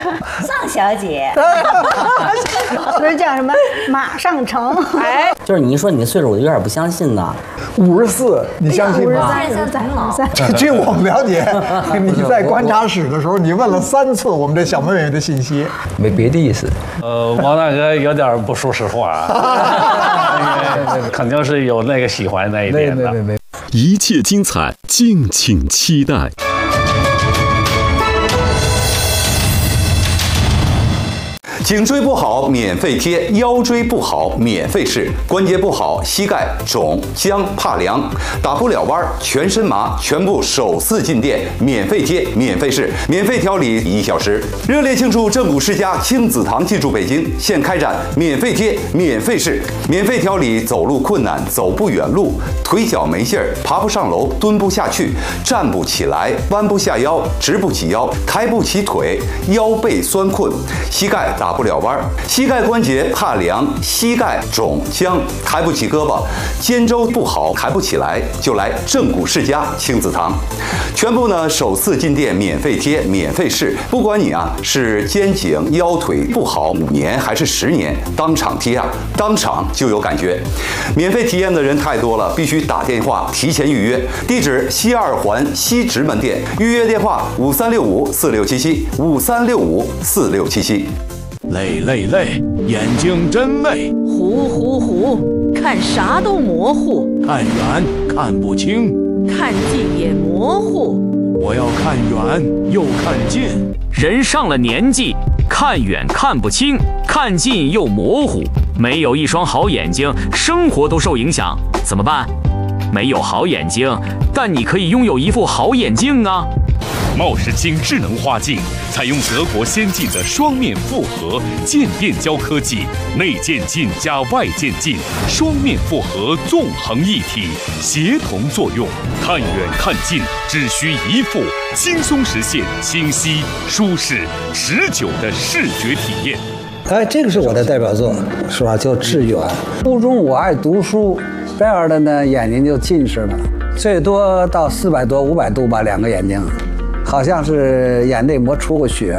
尚小姐， 不是叫什么马上成？ 哎， 就是你一说你的岁数，我就有点不相信呢。 54，你相信吗？据我们了解，你在观察室的时候，你问了3次我们这小妹妹的信息， 没别的意思。 王大哥有点不说实话，肯定是有那个喜欢那一点的。 没。 一切精彩，敬请期待。 颈椎不好免费贴，腰椎不好免费试，关节不好膝盖肿僵怕凉，打不了弯全身麻，全部首次进店免费贴免费试，免费调理1小时。热烈庆祝正骨世家亲子堂进驻北京，现开展免费贴免费试，免费调理走路困难、走不远路、腿脚没劲儿、爬不上楼、蹲不下去、站不起来、弯不下腰、直不起腰、抬不起腿、腰背酸困、膝盖打不了弯，膝盖关节怕凉、膝盖肿僵、抬不起胳膊、肩周不好抬不起来，就来正骨世家亲子堂。全部呢首次进店免费贴免费试，不管你是肩颈腰腿不好5年还是10年，当场贴当场就有感觉。免费体验的人太多了，必须打电话提前预约。地址西2环西直门店，预约电话5365467753654677。 累，眼睛真累。 糊，看啥都模糊。 看远看不清， 看近也模糊。 我要看远又看近。 人上了年纪，看远看不清，看近又模糊，没有一双好眼睛，生活都受影响。怎么办？没有好眼睛，但你可以拥有一副好眼镜啊！ 茂世清智能花镜采用德国先进的双面复合渐变胶科技，内渐进加外渐进，双面复合纵横一体，协同作用，看远看近只需一副，轻松实现清晰、舒适、持久的视觉体验。 哎，这个是我的代表作，是吧？叫《致远》。初中我爱读书，这样的呢眼睛就近视了，最多到400多、500度吧，2个眼睛。好像是眼内膜出过血。